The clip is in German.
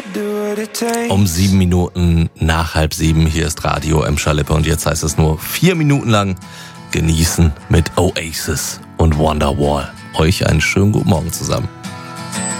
Um 7 Minuten nach 6:30 hier ist Radio M. Schalippe und jetzt heißt es nur 4 Minuten lang genießen mit Oasis und Wonderwall. Euch einen schönen guten Morgen zusammen.